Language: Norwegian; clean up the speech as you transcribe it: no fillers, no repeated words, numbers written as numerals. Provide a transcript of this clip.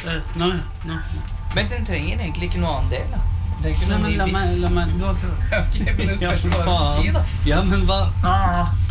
Nå. Men den trenger egentlig ikke noe annen del, da. Den trenger ikke Nei, noe men ny la meg Ok, men det spørs hva du skal si, da. Ja, men hva?